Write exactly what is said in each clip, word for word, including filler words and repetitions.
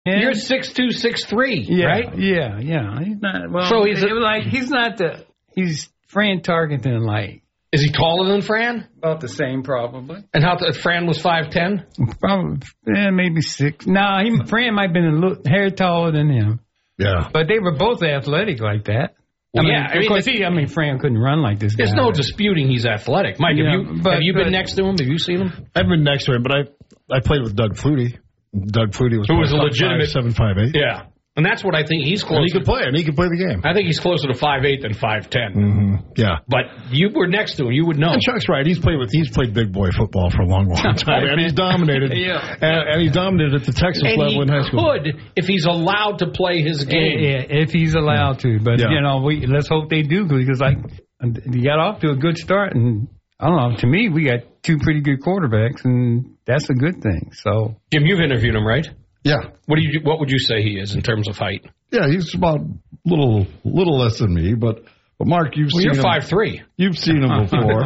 Yeah. You're six two, six three, yeah, right? Yeah, yeah. He's not. Well, so he's a, like he's not the. He's Fran Tarkenton like. Is he taller than Fran? About the same, probably. And how th- Fran was five ten? Probably, yeah, maybe six. No, nah, he Fran might have been a little hair taller than him. Yeah, but they were both athletic like that. Well, I mean, yeah, I mean, of course, he, I mean, Fran couldn't run like this guy. There's no disputing he's athletic. Mike, yeah, have you, but, have you but, been next to him? Have you seen him? I've been next to him, but I I played with Doug Flutie. Doug Flutie was, Who was a legitimate five, seven, five, eight. Yeah, and that's what I think he's closer. And he could play, and he could play the game. I think he's closer to five eight than five ten. Mm-hmm. Yeah, but you were next to him, you would know. And Chuck's right. He's played with he's played big boy football for a long, long time, and he's dominated. yeah. and, and he's dominated at the Texas and level in high school. He could if he's allowed to play his game. Yeah, if he's allowed to. But yeah. you know, we let's hope they do because like you got off to a good start, and I don't know. To me, we got two pretty good quarterbacks, and that's a good thing. So, Jim, you've interviewed him, right? Yeah. What do you? What would you say he is in terms of height? Yeah, he's about little little less than me, but but Mark, you've well, seen you're him. five three. You've seen him before.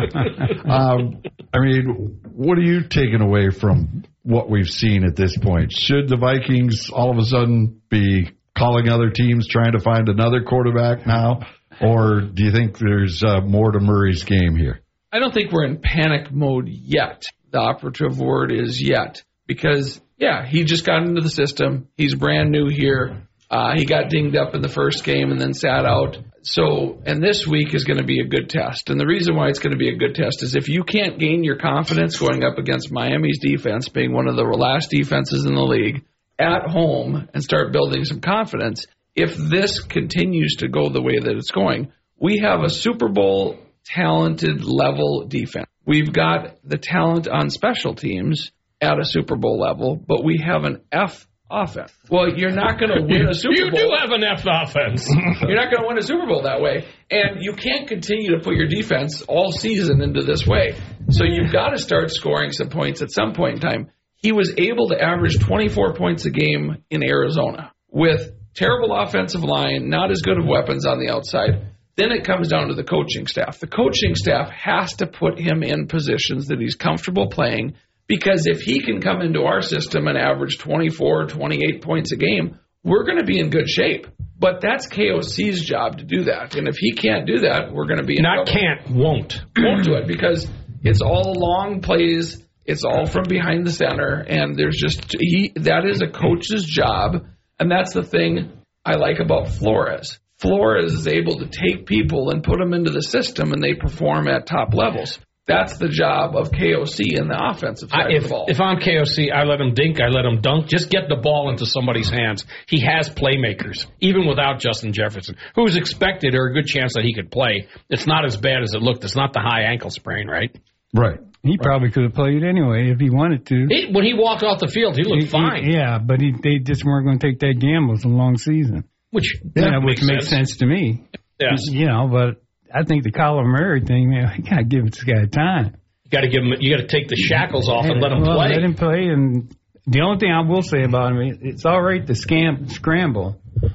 um, I mean, what are you taking away from what we've seen at this point? Should the Vikings all of a sudden be calling other teams trying to find another quarterback now, or do you think there's uh, more to Murray's game here? I don't think we're in panic mode yet. The operative word is yet. Because, yeah, he just got into the system. He's brand new here. Uh, he got dinged up in the first game and then sat out. So, and this week is going to be a good test. And the reason why it's going to be a good test is if you can't gain your confidence going up against Miami's defense, being one of the last defenses in the league, at home and start building some confidence, if this continues to go the way that it's going, we have a Super Bowl talented level defense. We've got the talent on special teams at a Super Bowl level, but we have an F offense. Well, you're not going to win a Super you Bowl. You do have an F offense. You're not going to win a Super Bowl that way. And you can't continue to put your defense all season into this way. So you've got to start scoring some points at some point in time. He was able to average twenty-four points a game in Arizona with terrible offensive line, not as good of weapons on the outside. Then it comes down to the coaching staff. The coaching staff has to put him in positions that he's comfortable playing. Because if he can come into our system and average twenty-four, twenty-eight points a game, we're going to be in good shape. But that's K O C's job to do that. And if he can't do that, we're going to be in Not trouble. can't, won't. Won't do it because it's all long plays. It's all from behind the center. And there's just he that is a coach's job. And that's the thing I like about Flores. Flores is able to take people and put them into the system, and they perform at top levels. That's the job of K O C in the offensive side I, if, of the ball. If I'm K O C, I let him dink, I let him dunk. Just get the ball into somebody's hands. He has playmakers, even without Justin Jefferson, who's expected or a good chance that he could play. It's not as bad as it looked. It's not the high ankle sprain, right? Right. He probably could have played anyway if he wanted to. He, when he walked off the field, he looked He- fine. he- yeah, but he, they just weren't going to take that gamble. It's a long season. Which, Yeah, yeah, which makes, makes sense. sense to me. Yes. You know, but I think the Kyler Murray thing, man, you got to give this guy time. You got to give him. You got to take the shackles off and let him well, play. Let him play. And the only thing I will say about him, it's all right to scam, scramble,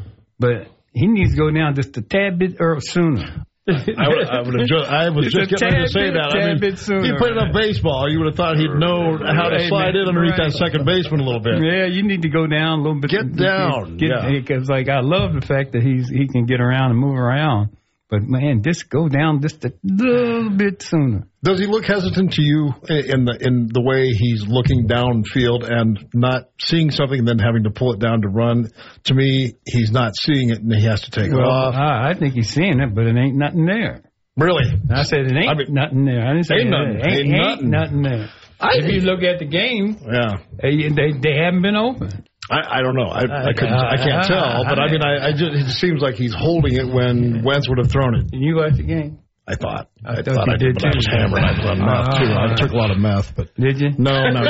but he needs to go down just a tad bit or sooner. I, would, I, would enjoy, I was just Just a getting ready to tad say bit, that. I tad mean, bit sooner. he played enough baseball. You would have thought he'd know how to Hey, slide man, in underneath right. that second baseman a little bit. Yeah, you need to go down a little bit. Get down, Get, yeah. Because, like, I love the fact that he's he can get around and move around. But, man, just go down just a little bit sooner. Does he look hesitant to you in the in the way he's looking downfield and not seeing something and then having to pull it down to run? To me, he's not seeing it and he has to take Well, it off. I, I think he's seeing it, but it ain't nothing there. Really? I said it ain't I mean, nothing there. I didn't say ain't it nothing. Ain't, Ain't ain't nothing. nothing there. I- if you look at the game, Yeah. they they, they haven't been open. I, I don't know. I, I couldn't. I can't tell. But I mean, I, I just it just seems like he's holding it when Wentz would have thrown it. Did you watch the game? I thought. I I, thought thought you I did, did but I too. was hammered. I was on meth too. I took a lot of meth, but Did you? no, no,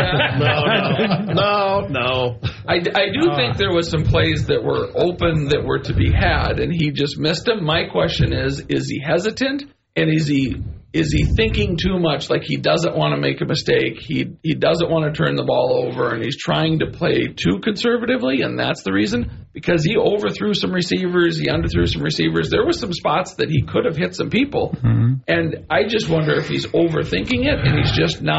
no, no, no. I, I do think there was some plays that were open that were to be had, and he just missed them. My question is, is he hesitant, and is he is he thinking too much, like he doesn't want to make a mistake, he he doesn't want to turn the ball over, and he's trying to play too conservatively, and that's the reason? Because he overthrew some receivers, he underthrew some receivers. There were some spots that he could have hit some people, Mm-hmm. and I just wonder if he's overthinking it, and he's just not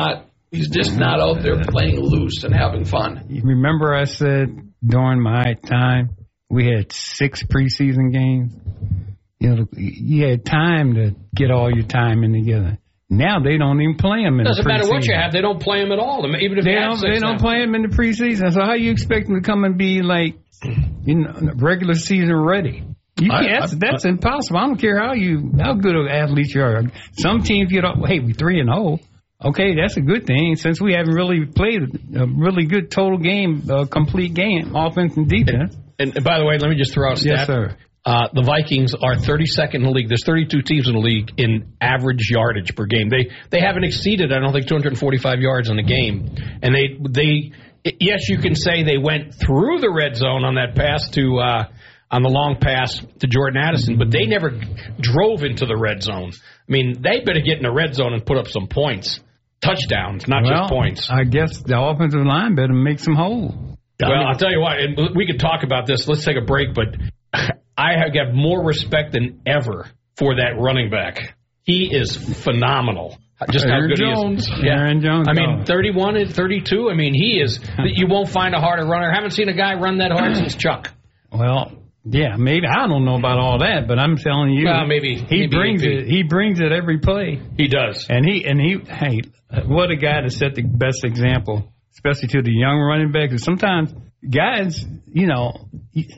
He's just not out there playing loose and having fun. You remember I said during my time we had six preseason games? You know, you had time to get all your time in together. Now they don't even play them in Doesn't the preseason. matter what you have, they don't play them at all. Even if they you don't, have six they don't now. play them in the preseason. So how you expect them to come and be like, you know, regular season ready? You I- can't. That's, I- that's impossible. I don't care how you how good of athletes you are. Some teams get off. Hey, we three and zero. Okay, that's a good thing since we haven't really played a really good total game, uh, complete game, offense and defense. And, and by the way, let me just throw out a stat. Yes, sir. Uh, the Vikings are thirty-second in the league. There's thirty-two teams in the league in average yardage per game. They they haven't exceeded, I don't think, two hundred forty-five yards in a game. And they they yes, you can say they went through the red zone on that pass to uh, on the long pass to Jordan Addison, but they never drove into the red zone. I mean, they better get in the red zone and put up some points, touchdowns, not well, just points. I guess the offensive line better make some holes. Well, I'll tell you what, and we could talk about this. Let's take a break, but I have more respect than ever for that running back. He is phenomenal. Just how Aaron good Jones. he is. Yeah. Aaron Jones. I mean, thirty-one and thirty-two. I mean, he is. You won't find a harder runner. I haven't seen a guy run that hard since Chuck. Well, yeah, maybe I don't know about all that, but I'm telling you, Well, maybe he maybe brings maybe. it. He brings it every play, He does. and he and he. Hey, what a guy to set the best example, especially to the young running backs. And sometimes guys, you know,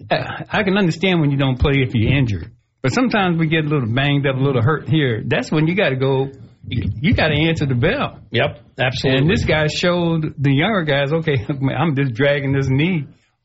I can understand when you don't play if you're injured, but sometimes we get a little banged up, a little hurt here. That's when you got to go. You got to answer the bell. Yep, absolutely. And this guy showed the younger guys, okay, I'm just dragging this knee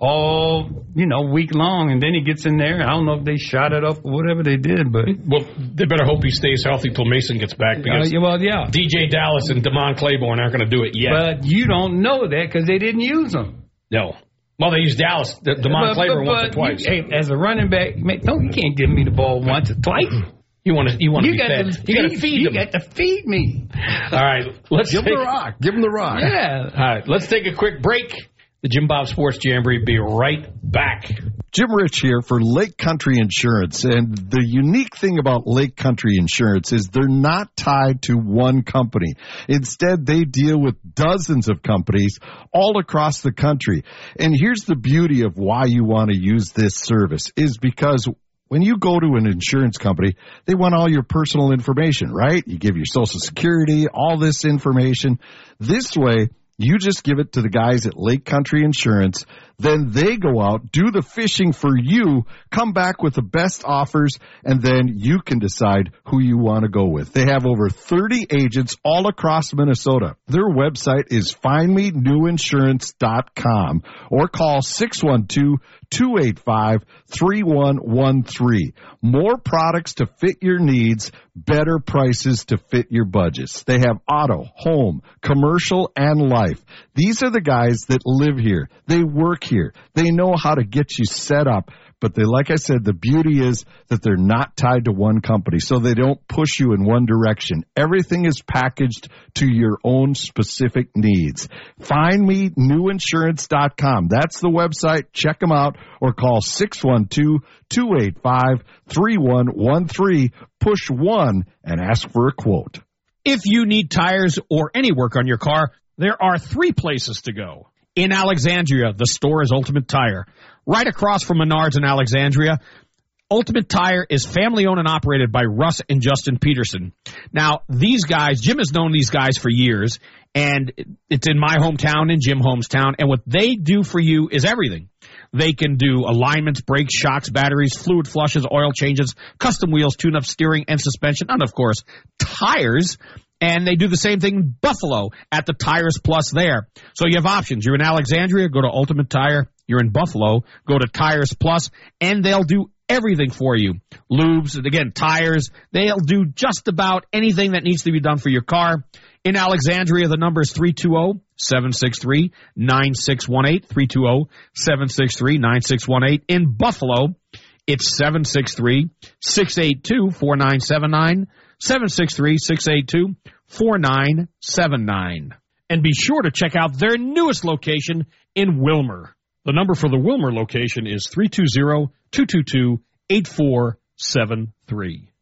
all, you know, week long, and then he gets in there. I don't know if they shot it up or whatever they did, but Well, they better hope he stays healthy till Mason gets back because uh, well, yeah. D J Dallas and Damon Claiborne aren't going to do it yet. But you don't know that because they didn't use him. No. Well, they used Dallas, D- Damon But- Claiborne but- once or but twice. You, hey, as a running back, man, no, you can't give me the ball once or twice. You want to you want to You be got fed. to You got to feed, feed you them. got to feed me. All right, let's Give him take, the rock. Give him the rock. Yeah. All right, let's take a quick break. The Jim Bob Sports Jamboree. Be right back. Jim Rich here for Lake Country Insurance. And the unique thing about Lake Country Insurance is they're not tied to one company. Instead, they deal with dozens of companies all across the country. And here's the beauty of why you want to use this service is because when you go to an insurance company, they want all your personal information, right? You give your Social Security, all this information. This way, you just give it to the guys at Lake Country Insurance. Then they go out, do the fishing for you, come back with the best offers, and then you can decide who you want to go with. They have over thirty agents all across Minnesota. Their website is find me new insurance dot com or call six one two, two eight five, three one one three. More products to fit your needs, better prices to fit your budgets. They have auto, home, commercial, and life. These are the guys that live here. They work here. They know how to get you set up. But they, like I said, the beauty is that they're not tied to one company, so they don't push you in one direction. Everything is packaged to your own specific needs. find me new insurance dot com. That's the website. Check them out or call six one two, two eight five, three one one three. Push one and ask for a quote. If you need tires or any work on your car, there are three places to go. In Alexandria, the store is Ultimate Tire. Right across from Menards in Alexandria, Ultimate Tire is family-owned and operated by Russ and Justin Peterson. Now, these guys, Jim has known these guys for years, and it's in my hometown, in Jim Holmes' town, and what they do for you is everything. They can do alignments, brakes, shocks, batteries, fluid flushes, oil changes, custom wheels, tune-up, steering, and suspension, and, of course, tires. And they do the same thing in Buffalo at the Tires Plus there. So you have options. You're in Alexandria, go to Ultimate Tire. You're in Buffalo, go to Tires Plus, and they'll do everything for you. Lubes, and again, tires. They'll do just about anything that needs to be done for your car. In Alexandria, the number is three two zero, seven six three, nine six one eight, three two zero, seven six three, nine six one eight. In Buffalo, it's seven six three, six eight two, four nine seven nine, seven six three, six eight two, four nine seven nine. And be sure to check out their newest location in Wilmer. The number for the Wilmer location is three two zero, two two two, eight four seven three.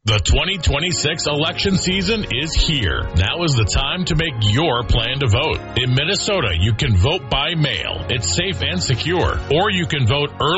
The twenty twenty-six election season is here. Now is the time to make your plan to vote. In Minnesota, you can vote by mail. It's safe and secure. Or you can vote early.